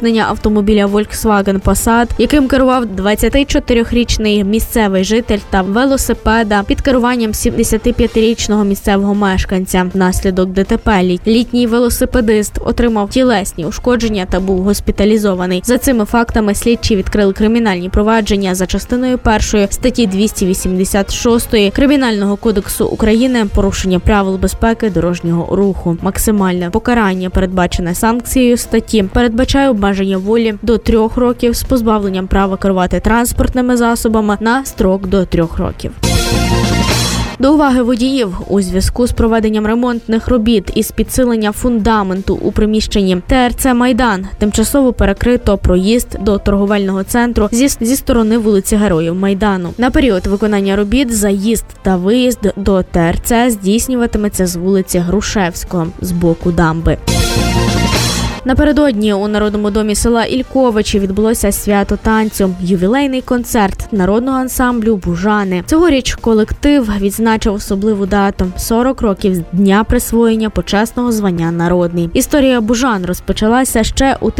зіткнення автомобіля Volkswagen Passat, яким керував 24-річний місцевий житель, та велосипеда під керуванням 75-річного місцевого мешканця. Внаслідок ДТП літній велосипедист отримав тілесні ушкодження та був госпіталізований. За цими фактами слідчі відкрили кримінальні провадження за частиною 1 статті 286 Кримінального кодексу України «Порушення правил безпеки дорожнього руху». Максимальне покарання, передбачене санкцією статті, передбачає обмеження волі до 3 років з позбавленням права керувати транспортними засобами на строк до 3 років. До уваги водіїв, у зв'язку з проведенням ремонтних робіт із підсилення фундаменту у приміщенні ТРЦ «Майдан» тимчасово перекрито проїзд до торговельного центру зі сторони вулиці Героїв Майдану. На період виконання робіт заїзд та виїзд до ТРЦ здійснюватиметься з вулиці Грушевського з боку дамби. Напередодні у Народному домі села Ільковичі відбулося свято танцю – ювілейний концерт народного ансамблю «Бужани». Цьогоріч колектив відзначив особливу дату – 40 років з дня присвоєння почесного звання «Народний». Історія «Бужан» розпочалася ще у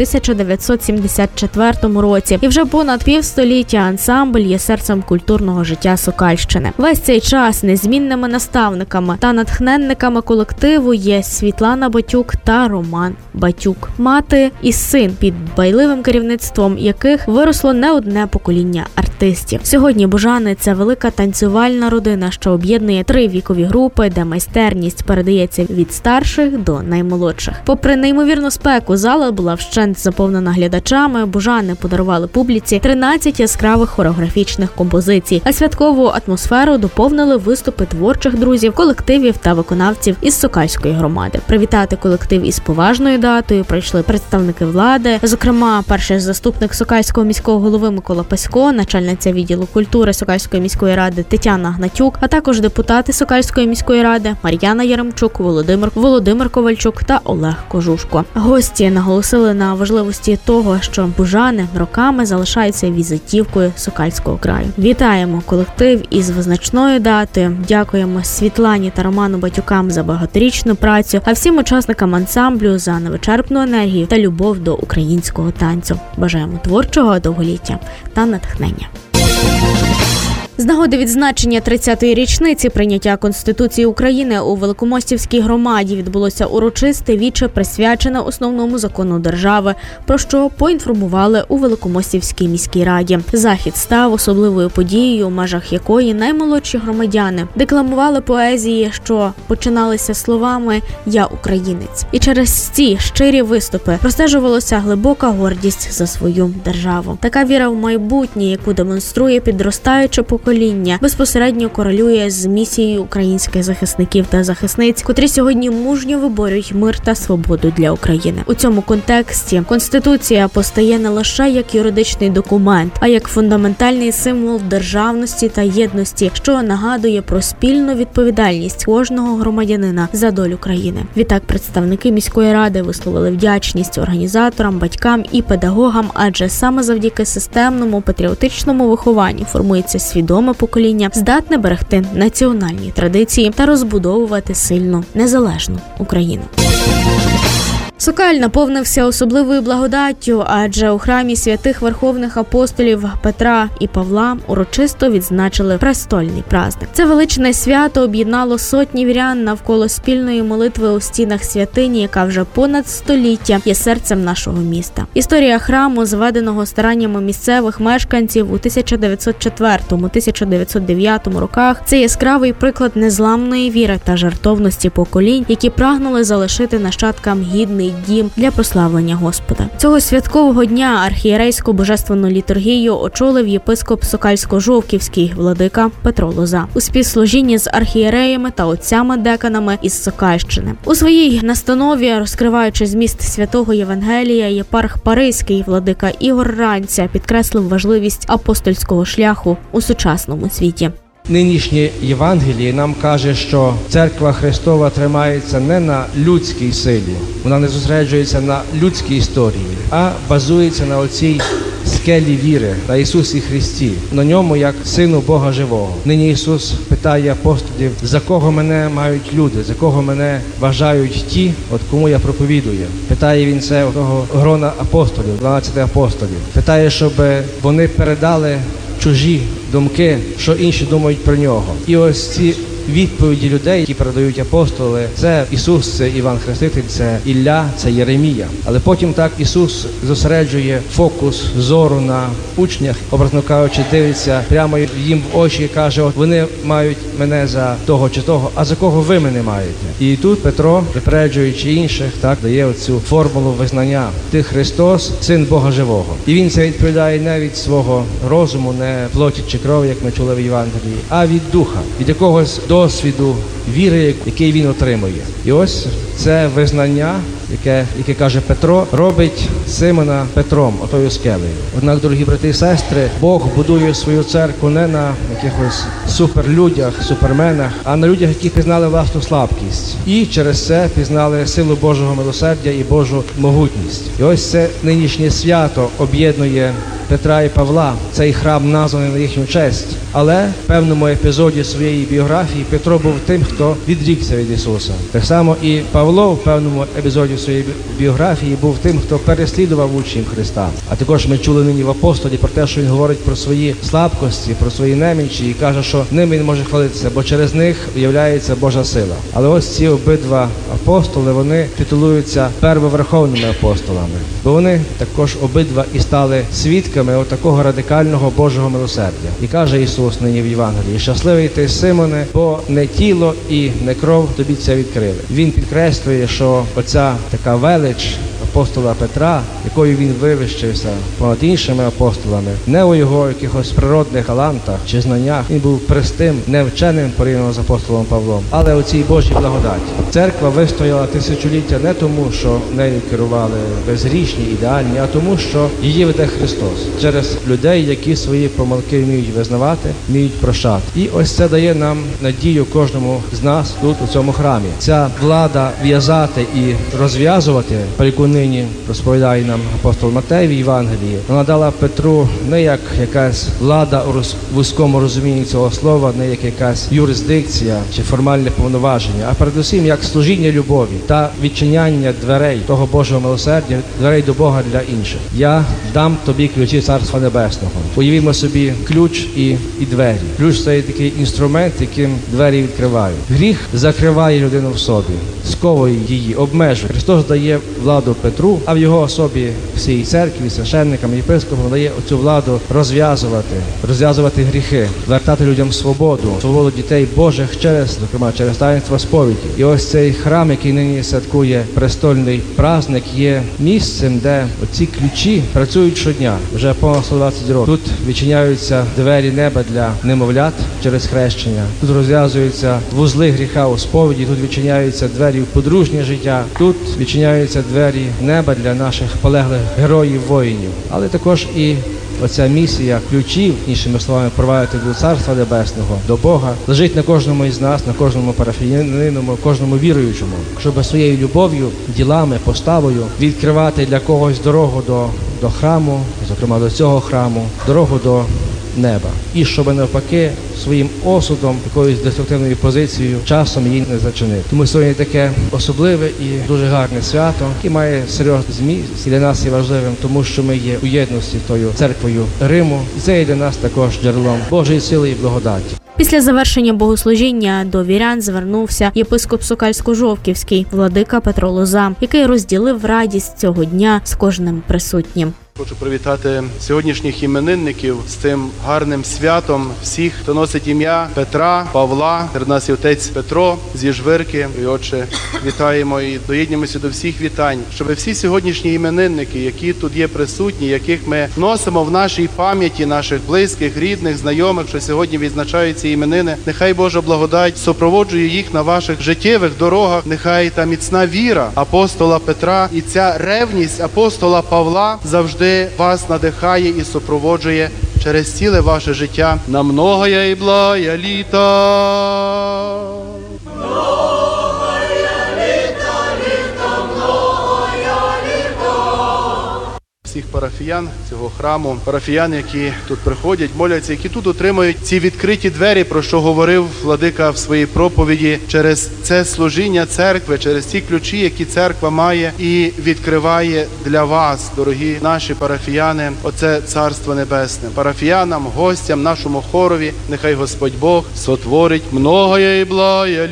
1974 році, і вже понад півстоліття ансамбль є серцем культурного життя Сокальщини. Весь цей час незмінними наставниками та натхненниками колективу є Світлана Батюк та Роман Батюк. Мати і син, під дбайливим керівництвом яких виросло не одне покоління артистів. Сьогодні «Бужани» – це велика танцювальна родина, що об'єднує 3 вікові групи, де майстерність передається від старших до наймолодших. Попри неймовірну спеку, зала була вщент заповнена глядачами. «Бужани» подарували публіці 13 яскравих хореографічних композицій, а святкову атмосферу доповнили виступи творчих друзів, колективів та виконавців із Сокальської громади. Привітати колектив із поважною датою прийшли представники влади, зокрема, перший заступник Сокальського міського голови Микола Пасько, начальниця відділу культури Сокальської міської ради Тетяна Гнатюк, а також депутати Сокальської міської ради Мар'яна Яремчук, Володимир Ковальчук та Олег Кожушко. Гості наголосили на важливості того, що «Бужани» роками залишаються візитівкою Сокальського краю. Вітаємо колектив із визначною датою, дякуємо Світлані та Роману Батюкам за багаторічну працю, а всім учасникам ансамблю за невичерпну енергію та любов до українського танцю. Бажаємо творчого довголіття та натхнення. З нагоди відзначення 30-ї річниці прийняття Конституції України у Великомостівській громаді відбулося урочисте віче, присвячене основному закону держави, про що поінформували у Великомостівській міській раді. Захід став особливою подією, у межах якої наймолодші громадяни декламували поезії, що починалися словами «Я українець». І через ці щирі виступи простежувалася глибока гордість за свою державу. Така віра в майбутнє, яку демонструє підростаюче покоління, безпосередньо корелює з місією українських захисників та захисниць, котрі сьогодні мужньо виборюють мир та свободу для України. У цьому контексті Конституція постає не лише як юридичний документ, а як фундаментальний символ державності та єдності, що нагадує про спільну відповідальність кожного громадянина за долю країни. Відтак представники міської ради висловили вдячність організаторам, батькам і педагогам, адже саме завдяки системному патріотичному вихованню формується свідоме покоління, здатне берегти національні традиції та розбудовувати сильну, незалежну Україну. Сокаль наповнився особливою благодаттю, адже у храмі святих верховних апостолів Петра і Павла урочисто відзначили престольний праздник. Це величне свято об'єднало сотні вірян навколо спільної молитви у стінах святині, яка вже понад століття є серцем нашого міста. Історія храму, зведеного стараннями місцевих мешканців у 1904-1909 роках, це яскравий приклад незламної віри та жертовності поколінь, які прагнули залишити нащадкам гідний дім для прославлення Господа. Цього святкового дня архієрейську божественну літургію очолив єпископ Сокальсько-Жовківський владика Петро Лоза у співслужінні з архієреями та отцями-деканами із Сокальщини. У своїй настанові, розкриваючи зміст святого Євангелія, єпарх Паризький владика Ігор Ранця підкреслив важливість апостольського шляху у сучасному світі. Нинішнє Євангеліє нам каже, що Церква Христова тримається не на людській силі, вона не зосереджується на людській історії, а базується на оцій скелі віри, на Ісусі Христі, на ньому як Сину Бога Живого. Нині Ісус питає апостолів, за кого мене мають люди, за кого мене вважають ті, от кому я проповідую. Питає Він це у того грона апостолів, 12 апостолів. Питає, щоб вони передали чужі думки, що інші думають про нього. І ось ці відповіді людей, які передають апостоли, це Ісус, це Іван Хреститель, це Ілля, це Єремія. Але потім так Ісус зосереджує фокус зору на учнях, образно кажучи, дивиться прямо їм в очі і каже, от вони мають мене за того чи того, а за кого ви мене маєте? І тут Петро, випереджуючи інших, так, дає оцю формулу визнання. Ти Христос, Син Бога Живого. І він це відповідає не від свого розуму, не плоті чи крові, як ми чули в Євангелії, а від Духа, від якогось досвіду віри, який він отримує. І ось це визнання, яке каже Петро, робить Симона Петром, отою скелею. Однак, дорогі брати і сестри, Бог будує свою церкву не на якихось суперлюдях, суперменах, а на людях, які пізнали власну слабкість. І через це пізнали силу Божого милосердя і Божу могутність. І ось це нинішнє свято об'єднує Петра і Павла, цей храм названий на їхню честь. Але в певному епізоді своєї біографії Петро був тим, хто відрікся від Ісуса. Так само і Павло в певному епізоді своєї біографії був тим, хто переслідував учнів Христа. А також ми чули нині в апостолі про те, що він говорить про свої слабкості, про свої немічі і каже, що ними він може хвалитися, бо через них виявляється Божа сила. Але ось ці обидва апостоли, вони титулуються первоверховними апостолами, бо вони також обидва і стали свідками отакого радикального Божого милосердя. І каже Ісус нині в Євангелії: щасливий ти, Симоне, бо не тіло і не кров тобі це відкрили. Він підкреслює, що оця така велич апостола Петра, якою він вивищився понад іншими апостолами, не у його якихось природних талантах чи знаннях, він був простим, невченим порівняно з апостолом Павлом, але у цій Божій благодаті. Церква вистояла тисячоліття не тому, що нею керували безгрішні, ідеальні, а тому, що її веде Христос через людей, які свої помилки вміють визнавати, вміють прощати. І ось це дає нам надію кожному з нас тут, у цьому храмі. Ця влада в'язати і розв'язувати, про яку нині розповідає нам апостол Матей в Євангелії, вона дала Петру не як якась влада у вузькому розумінні цього слова, не як якась юрисдикція чи формальне повноваження, а передусім як служіння любові та відчиняння дверей того Божого милосердя, дверей до Бога для інших. Я дам тобі ключі Царства Небесного. Уявімо собі ключ і двері. Ключ – це такий інструмент, яким двері відкривають. Гріх закриває людину в собі, сковує її, обмежує. Христос дає владу Петру, а в його особі всій церкві, священникам, єпископам дає оцю владу розв'язувати гріхи, вертати людям свободу дітей Божих зокрема через таїнство сповіді. І ось цей храм, який нині святкує престольний праздник, є місцем, де оці ключі працюють щодня, вже понад 120 років. Тут відчиняються двері неба для немовлят через хрещення, тут розв'язуються вузли гріха у сповіді, тут відчиняються двері в подружнє життя, тут відчиняються двері неба для наших полеглих героїв-воїнів. Але також і оця місія ключів, іншими словами, провадити до Царства Небесного, до Бога, лежить на кожному із нас, на кожному парафіянину, кожному віруючому, щоб своєю любов'ю, ділами, поставою відкривати для когось дорогу до храму, зокрема до цього храму, дорогу до неба. І щоб навпаки своїм осудом, якоюсь деструктивною позицією, часом її не зачинити. Тому сьогодні таке особливе і дуже гарне свято, яке має серйозний зміст і для нас є важливим, тому що ми є у єдності з тою церквою Риму. І це є для нас також джерелом Божої сили і благодаті. Після завершення богослужіння до вірян звернувся єпископ Сокальсько-Жовківський владика Петро Лоза, який розділив радість цього дня з кожним присутнім. Хочу привітати сьогоднішніх іменинників з цим гарним святом всіх, хто носить ім'я Петра, Павла. Серед нас є отець Петро зі Жвирки. І, Отче, вітаємо і доєднуємося до всіх вітань, щоб всі сьогоднішні іменинники, які тут є присутні, яких ми носимо в нашій пам'яті, наших близьких, рідних, знайомих, що сьогодні відзначають ці іменини, нехай Божа благодать супроводжує їх на ваших життєвих дорогах, нехай та міцна віра апостола Петра і ця ревність апостола Павла завжди вас надихає і супроводжує через ціле ваше життя на многое і благое літа. всіх парафіян цього храму, парафіян, які тут приходять, моляться, які тут отримують ці відкриті двері, про що говорив владика в своїй проповіді, через це служіння церкви, через ці ключі, які церква має і відкриває для вас, дорогі наші парафіяни, оце Царство Небесне. Парафіянам, гостям, нашому хорові, нехай Господь Бог сотворить многое і благое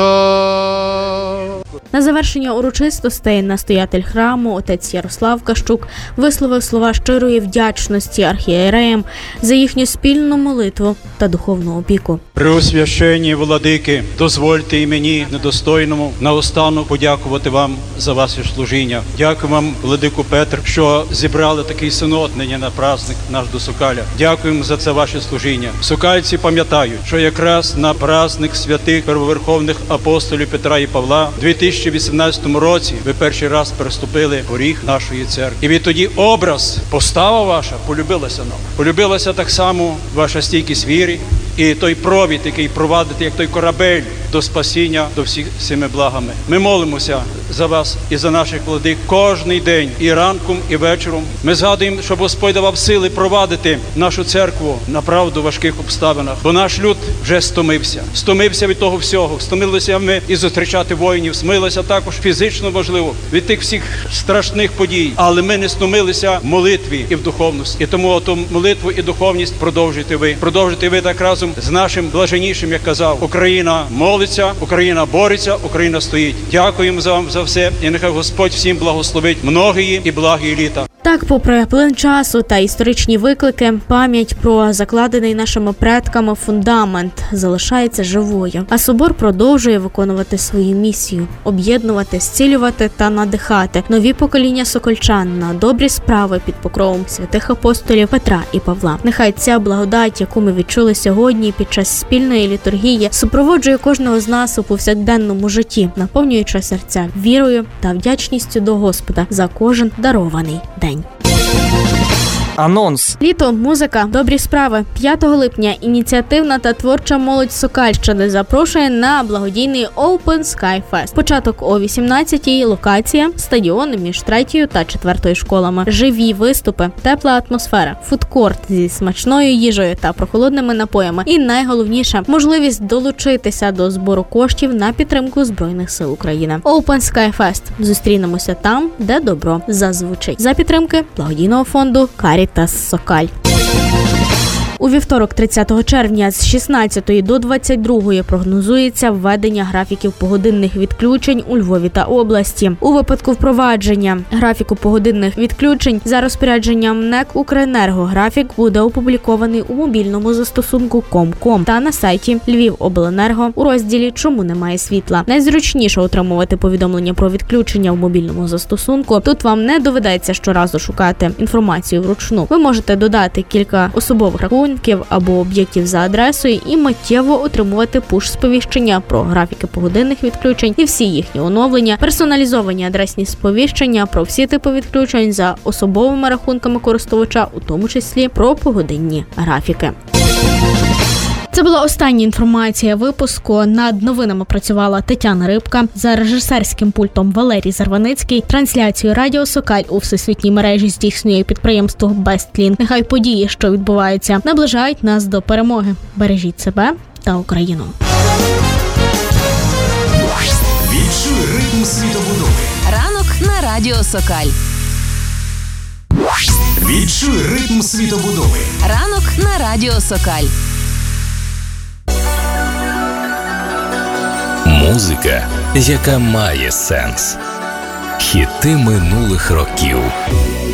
літа. На завершення урочистостей настоятель храму, отець Ярослав Кащук, висловив слова щирої вдячності архієреям за їхню спільну молитву та духовну опіку. Преосвященні владики, дозвольте і мені, недостойному, наостанок подякувати вам за ваше служіння. Дякую вам, владику Петр, що зібрали такий синод нині на праздник наш до Сокаля. Дякуємо за це ваше служіння. Сокальці пам'ятають, що якраз на праздник святих первоверховних апостолів Петра і Павла у 2018 році ви перший раз переступили поріг нашої церкви. І відтоді образ, постава ваша полюбилася нам. Полюбилася так само ваша стійкість віри і той провід, який провадите, як той корабель, до спасіння, до всіми благами. Ми молимося за вас і за наших владик кожний день, і ранком, і вечором. Ми згадуємо, щоб Господь давав сили провадити нашу церкву на правду в важких обставинах. Бо наш люд вже стомився від того всього. Стомилися ми і зустрічати воїнів, стомилися також фізично, можливо, від тих всіх страшних подій. Але ми не стомилися в молитві і в духовності. І тому оту молитву і духовність продовжуйте ви. Продовжуйте ви так разом з нашим блаженнішим, як казав, Україна молиться, Україна бореться, Україна стоїть. Дякуємо вам за все, і нехай Господь всім благословить многії і благі літа. Так, попри плин часу та історичні виклики, пам'ять про закладений нашими предками фундамент залишається живою. А собор продовжує виконувати свою місію – об'єднувати, зцілювати та надихати нові покоління сокольчан на добрі справи під покровом святих апостолів Петра і Павла. Нехай ця благодать, яку ми відчули сьогодні під час спільної літургії, супроводжує кожного з нас у повсякденному житті, наповнюючи серця вірою та вдячністю до Господа за кожен дарований день. Анонс. Літо, музика, добрі справи. 5 липня ініціативна та творча молодь Сокальщини запрошує на благодійний Open Sky Fest. Початок о 18-й, локація – стадіон між 3-ю та 4-ю школами. Живі виступи, тепла атмосфера, фудкорт зі смачною їжею та прохолодними напоями. І найголовніше – можливість долучитися до збору коштів на підтримку Збройних сил України. Open Sky Fest. Зустрінемося там, де добро зазвучить. За підтримки благодійного фонду Карітас Сокаль. У вівторок, 30 червня, з 16 до 22 прогнозується введення графіків погодинних відключень у Львові та області. У випадку впровадження графіку погодинних відключень за розпорядженням НЕК «Укренерго» графік буде опублікований у мобільному застосунку Комком та на сайті Львівобленерго у розділі «Чому немає світла». Найзручніше отримувати повідомлення про відключення в мобільному застосунку. Тут вам не доведеться щоразу шукати інформацію вручну. Ви можете додати кілька особових рахунків або об'єктів за адресою і миттєво отримувати пуш-сповіщення про графіки погодинних відключень і всі їхні оновлення, персоналізовані адресні сповіщення про всі типи відключень за особовими рахунками користувача, у тому числі про погодинні графіки. Це була остання інформація випуску. Над новинами працювала Тетяна Рибка, за режисерським пультом Валерій Зарваницький. Трансляцію Радіо Сокаль у всесвітній мережі здійснює підприємство Бестлін. Нехай події, що відбуваються, наближають нас до перемоги. Бережіть себе та Україну. Відчуй ритм світобудови. Ранок на Радіо Сокаль. Відчуй ритм світобудови. Ранок на Радіо Сокаль. Музика, яка має сенс. Хіти минулих років.